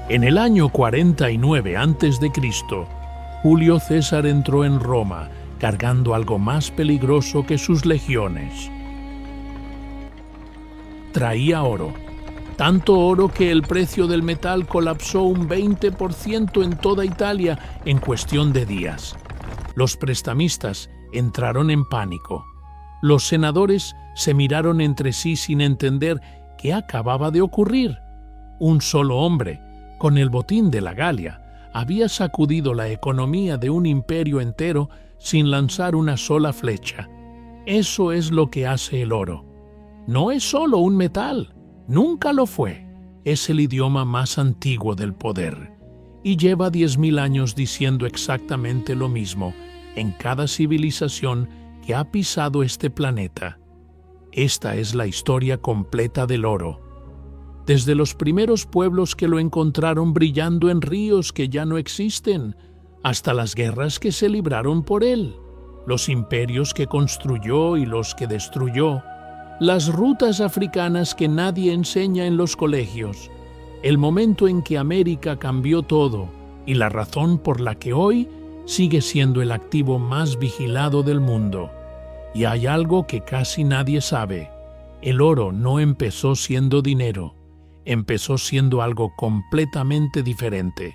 En el año 49 a.C., Julio César entró en Roma cargando algo más peligroso que sus legiones. Traía oro, tanto oro que el precio del metal colapsó un 20% en toda Italia en cuestión de días. Los prestamistas entraron en pánico. Los senadores se miraron entre sí sin entender qué acababa de ocurrir. Un solo hombre, con el botín de la Galia, había sacudido la economía de un imperio entero sin lanzar una sola flecha. Eso es lo que hace el oro. No es solo un metal, nunca lo fue. Es el idioma más antiguo del poder y lleva 10.000 años diciendo exactamente lo mismo en cada civilización que ha pisado este planeta. Esta es la historia completa del oro. Desde los primeros pueblos que lo encontraron brillando en ríos que ya no existen, hasta las guerras que se libraron por él, los imperios que construyó y los que destruyó, las rutas africanas que nadie enseña en los colegios, el momento en que América cambió todo y la razón por la que hoy sigue siendo el activo más vigilado del mundo. Y hay algo que casi nadie sabe: el oro no empezó siendo dinero, empezó siendo algo completamente diferente.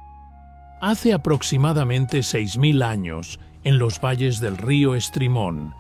Hace aproximadamente 6.000 años, en los valles del río Estrimón,